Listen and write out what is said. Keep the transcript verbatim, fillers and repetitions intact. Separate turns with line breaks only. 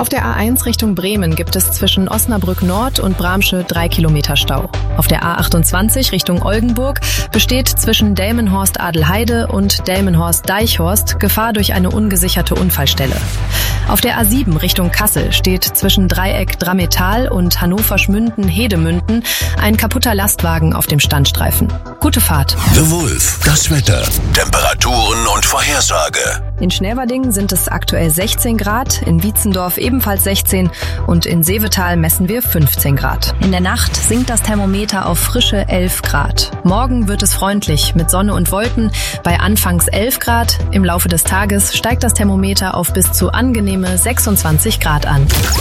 Auf der A eins Richtung Bremen gibt es zwischen Osnabrück Nord und Bramsche drei Kilometer Stau. Auf der A achtundzwanzig Richtung Oldenburg besteht zwischen Delmenhorst-Adelheide und Delmenhorst-Deichhorst Gefahr durch eine ungesicherte Unfallstelle. Auf der A sieben Richtung Kassel steht zwischen Dreieck Drammetal und Hannover-Schmünden-Hedemünden ein kaputter Lastwagen auf dem Standstreifen. Gute Fahrt.
The Wolf, das Wetter, Temperaturen und Vorhersage.
In Schneverding sind es aktuell sechzehn Grad, in Wietzendorf ebenfalls sechzehn und in Seevetal messen wir fünfzehn Grad. In der Nacht sinkt das Thermometer auf frische elf Grad. Morgen wird es freundlich mit Sonne und Wolken bei anfangs elf Grad. Im Laufe des Tages steigt das Thermometer auf bis zu angenehme sechsundzwanzig Grad an.